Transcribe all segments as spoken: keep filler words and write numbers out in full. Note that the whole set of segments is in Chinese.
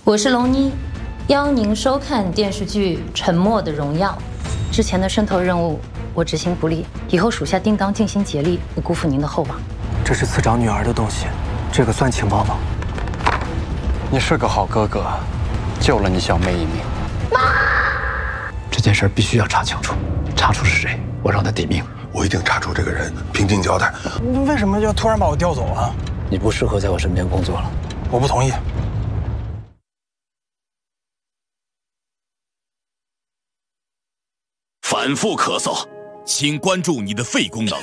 我是龙妮，邀您收看电视剧《沉默的荣耀》。之前的渗透任务我执行不力，以后属下定当尽心竭力，不辜负您的厚望。 这是次长女儿的东西，这个算情报吗？ 你是个好哥哥，救了你小妹一命。 妈！这件事必须要查清楚，查出是谁，我让他抵命。 我一定查出这个人，平静交代。 为什么要突然把我调走啊？ 你不适合在我身边工作了。 我不同意。 反复咳嗽，请关注你的肺功能。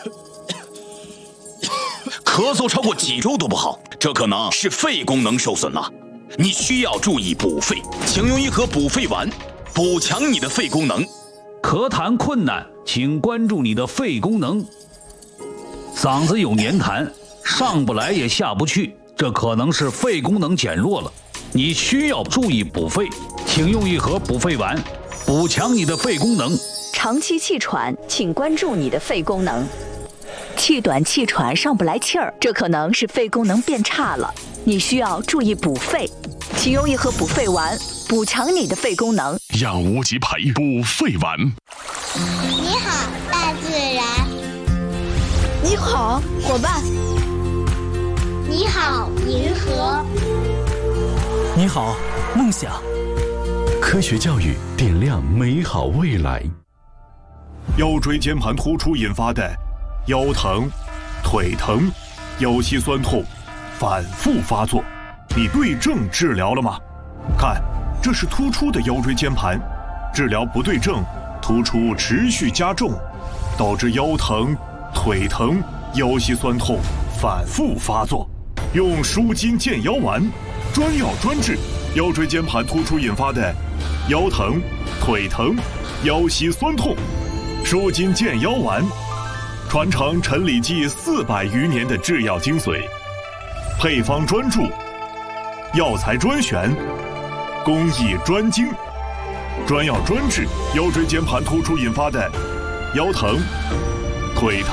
咳嗽超过几周都不好，这可能是肺功能受损了。你需要注意补肺，请用一盒补肺丸，补强你的肺功能。 咳痰困难，请关注你的肺功能。嗓子有黏痰，上不来也下不去，这可能是肺功能减弱了。你需要注意补肺，请用一盒补肺丸，补强你的肺功能。 长期气喘，请关注你的肺功能。气短气喘，上不来气儿，这可能是肺功能变差了。你需要注意补肺，请用一盒补肺丸，补强你的肺功能。 让无极培补肺丸。 你好，大自然。 你好，伙伴。 你好，银河。 你好，梦想。 科学教育点亮美好未来。 腰椎间盘突出引发的腰疼、腿疼、腰膝酸痛反复发作，你对症治疗了吗？看，这是突出的腰椎间盘，治疗不对症，突出持续加重，导致腰疼、腿疼、腰膝酸痛反复发作。用舒筋健腰丸，专药专治腰椎间盘突出引发的腰疼、腿疼、腰膝酸痛。舒筋健腰丸，传承陈李济四百余年的制药精髓，配方专注，药材专选，工艺专精，专药专治腰椎间盘突出引发的腰疼、腿疼。